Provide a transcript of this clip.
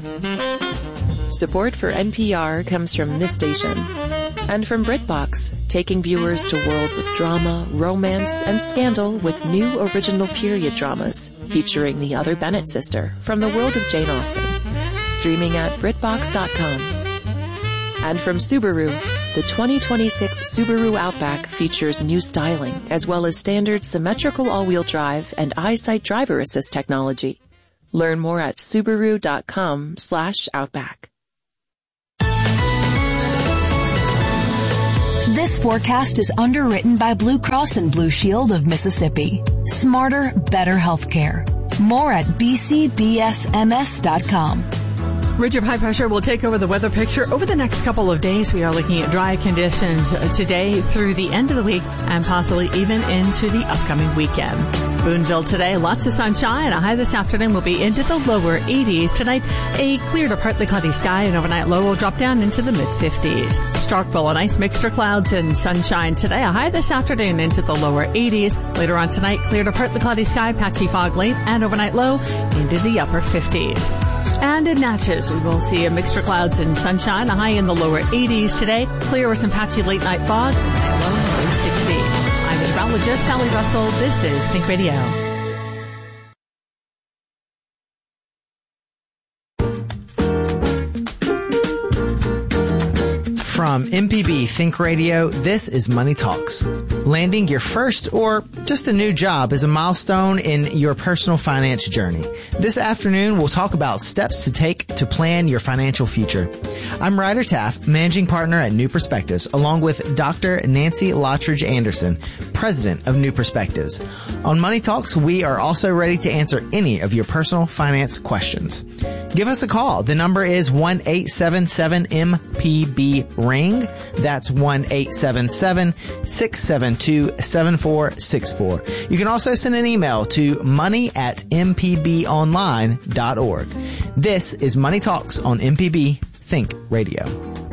Support for NPR comes from this station and from BritBox, taking viewers to worlds of drama, romance, and scandal with new original period dramas featuring the other Bennett sister from the world of Jane Austen. Streaming at BritBox.com. And from Subaru, the 2026 Subaru Outback features new styling as well as standard symmetrical all-wheel drive and EyeSight driver assist technology. Learn more at Subaru.com/Outback. This forecast is underwritten by Blue Cross and Blue Shield of Mississippi. Smarter, better healthcare. More at bcbsms.com. Ridge of high pressure will take over the weather picture over the next couple of days. We are looking at dry conditions today through the end of the week and possibly even into the upcoming weekend. Boonville today, lots of sunshine. A high this afternoon will be into the lower 80s. Tonight, a clear to partly cloudy sky, and overnight low will drop down into the mid-50s. Starkville, a nice mixture of clouds and sunshine today. A high this afternoon into the lower 80s. Later on tonight, clear to partly cloudy sky, patchy fog late, and overnight low into the upper 50s. And in Natchez, we will see a mixture of clouds and sunshine, a high in the lower 80s today. Clear with some patchy late night fog, and low 60. I'm meteorologist Sally Russell. This is Think Radio. From MPB Think Radio, this is Money Talks. Landing your first or just a new job is a milestone in your personal finance journey. This afternoon, we'll talk about steps to take to plan your financial future. I'm Ryder Taff, managing partner at New Perspectives, along with Dr. Nancy Lottridge Anderson, president of New Perspectives. On Money Talks, we are also ready to answer any of your personal finance questions. Give us a call. The number is 1-877-MPB-RING. That's 1-877-672-7464. You can also send an email to money@mpbonline.org. This is Money Talks on MPB Think Radio.